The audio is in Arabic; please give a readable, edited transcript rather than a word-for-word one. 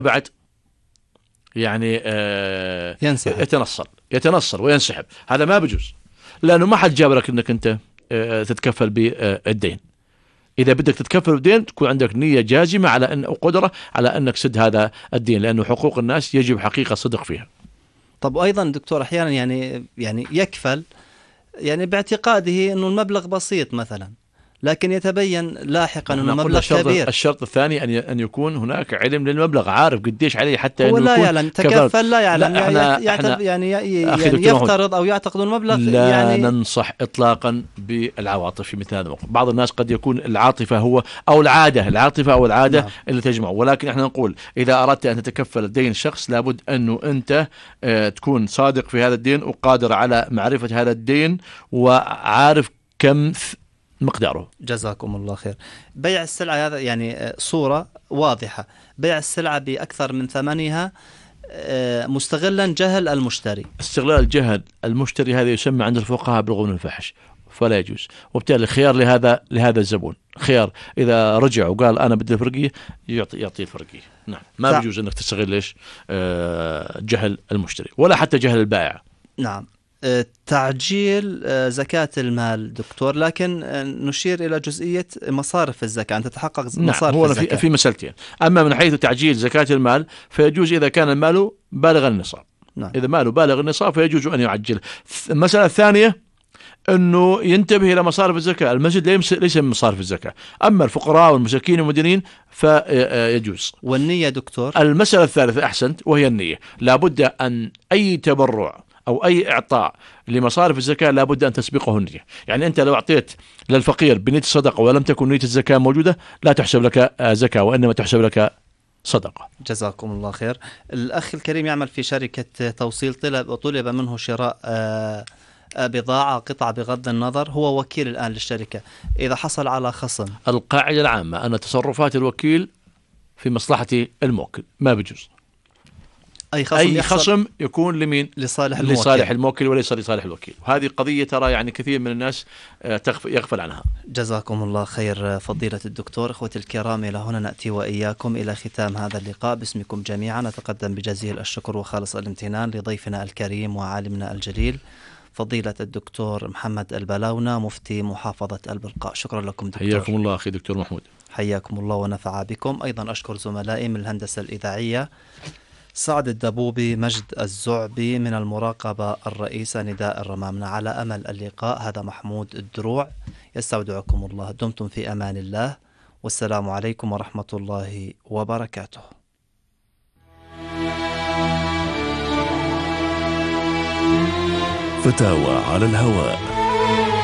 بعد يعني يتنصل وينسحب، هذا ما بيجوز، لأنه ما حد جابرك أنك أنت تتكفل بالدين. إذا بدك تتكفل بالدين تكون عندك نية جازمة على أن وقدرة على أنك سد هذا الدين، لأنه حقوق الناس يجب حقيقة صدق فيها. طب وأيضا دكتور أحيانا يعني يكفل يعني باعتقاده أنه المبلغ بسيط مثلا، لكن يتبين لاحقا أنه مبلغ كبير. الشرط الثاني أن يكون هناك علم للمبلغ، عارف قديش عليه، حتى هو أنه لا يكون يعلم، تكفل لا يعلم، يعني يفترض أو يعتقد المبلغ. لا يعني ننصح إطلاقا بالعواطف في مثل هذا الموقف. بعض الناس قد يكون العاطفة هو أو العاطفة أو العادة نعم. اللي تجمع، ولكن احنا نقول إذا أردت أن تتكفل الدين شخص لابد أنه أنت تكون صادق في هذا الدين وقادر على معرفة هذا الدين وعارف كم مقداره. جزاكم الله خير. بيع السلعة هذا يعني صورة واضحة، بيع السلعة بأكثر من ثمنها مستغلا جهل المشتري. استغلال جهل المشتري هذا يسمى عند الفقهاء بالغبن الفاحش، فلا يجوز. وبالتالي الخيار لهذا الزبون خيار، إذا رجع وقال أنا بدي الفرقية يعطي الفرقية. نعم، ما بيجوز أنك تستغل ليش جهل المشتري ولا حتى جهل البائع. نعم. تعجيل زكاة المال دكتور، لكن نشير إلى جزئية مصارف الزكاة، أن تتحقق مصارف هو الزكاة. في مسألتين. أما من حيث تعجيل زكاة المال فيجوز إذا كان المال بالغ النصاب. نعم. إذا ماله بالغ النصاب فيجوز أن يعجل. المسألة الثانية أنه ينتبه إلى مصارف الزكاة. المسجد ليس من مصارف الزكاة، أما الفقراء والمساكين والمدينين فيجوز. والنية دكتور؟ المسألة الثالثة أحسنت، وهي النية. لابد أن أي تبرع أو أي إعطاء لمصارف الزكاة لابد أن تسبقه النية. يعني أنت لو أعطيت للفقير بنية الصدقة ولم تكن نية الزكاة موجودة لا تحسب لك زكاة، وإنما تحسب لك صدقة. جزاكم الله خير. الأخ الكريم يعمل في شركة توصيل، طلب منه شراء بضاعة قطعة بغض النظر، هو وكيل الآن للشركة، إذا حصل على خصم. القاعدة العامة أن تصرفات الوكيل في مصلحة الموكل، ما بيجوز. أي خصم يكون لمين؟ لصالح الموكل وليس لصالح الوكيل. وهذه قضية ترى يعني كثير من الناس يغفل عنها. جزاكم الله خير فضيلة الدكتور. إخوتي الكرام، إلى هنا نأتي وإياكم إلى ختام هذا اللقاء. باسمكم جميعا نتقدم بجزيل الشكر وخالص الامتنان لضيفنا الكريم وعالمنا الجليل فضيلة الدكتور محمد البلاونة، مفتي محافظة البلقاء. شكرا لكم دكتور. حياكم الله أخي دكتور محمود. حياكم الله ونفع بكم. أيضا أشكر زملائي من الهندسة الإذاعية، سعد الدبوبي، مجد الزعبي، من المراقبة الرئيسة نداء الرمامنة. على أمل اللقاء، هذا محمود الدروع، يستودعكم الله. دمتم في أمان الله، والسلام عليكم ورحمة الله وبركاته. فتاوى على الهواء.